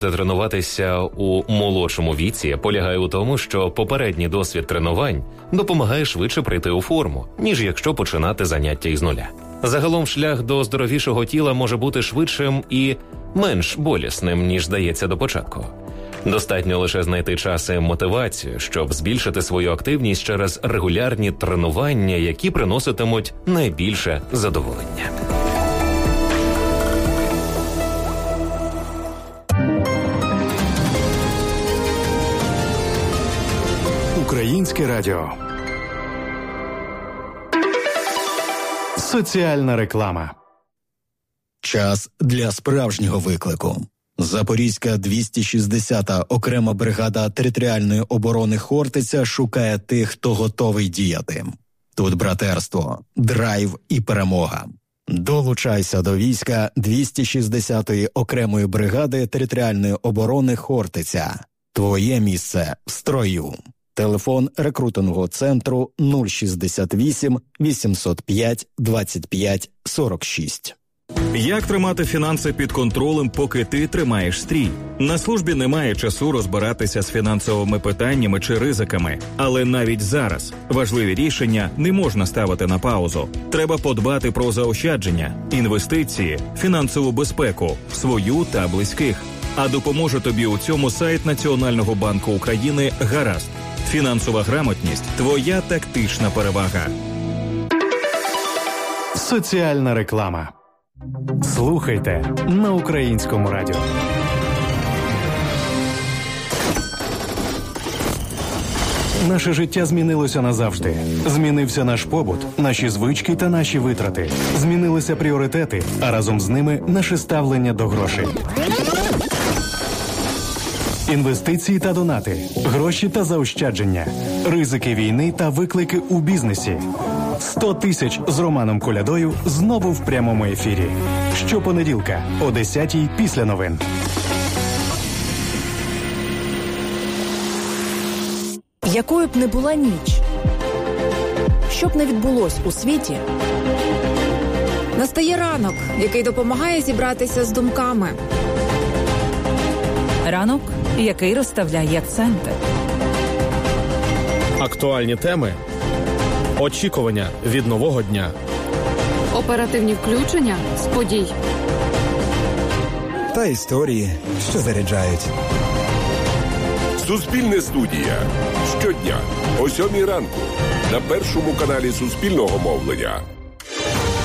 Тренуватися у молодшому віці полягає у тому, що попередній досвід тренувань допомагає швидше прийти у форму, ніж якщо починати заняття із нуля. Загалом шлях до здоровішого тіла може бути швидшим і менш болісним, ніж здається до початку. Достатньо лише знайти час і мотивацію, щоб збільшити свою активність через регулярні тренування, які приноситимуть найбільше задоволення. Українське радіо. Соціальна реклама. Час для справжнього виклику. Запорізька 260-та окрема бригада територіальної оборони «Хортиця» шукає тих, хто готовий діяти. Тут братерство, драйв і перемога. Долучайся до війська 260-ї окремої бригади територіальної оборони «Хортиця». Твоє місце в строю. Телефон рекрутингового центру 068 805 25 46. Як тримати фінанси під контролем, поки ти тримаєш стрій? На службі немає часу розбиратися з фінансовими питаннями чи ризиками. Але навіть зараз важливі рішення не можна ставити на паузу. Треба подбати про заощадження, інвестиції, фінансову безпеку, свою та близьких. А допоможе тобі у цьому сайт Національного банку України «Гаразд». Фінансова грамотність – твоя тактична перевага. Соціальна реклама. Слухайте на Українському радіо. Наше життя змінилося назавжди. Змінився наш побут, наші звички та наші витрати. Змінилися пріоритети, а разом з ними наше ставлення до грошей. Інвестиції та донати, гроші та заощадження, ризики війни та виклики у бізнесі. 100 тисяч з Романом Колядою знову в прямому ефірі. Щопонеділка о 10-й після новин. Якою б не була ніч, що б не відбулось у світі, настає ранок, який допомагає зібратися з думками. Ранок, який розставляє акценти. Актуальні теми, очікування від нового дня. Оперативні включення з подій. Та історії, що заряджають. Суспільне студія. Щодня о 7 ранку на першому каналі Суспільного мовлення.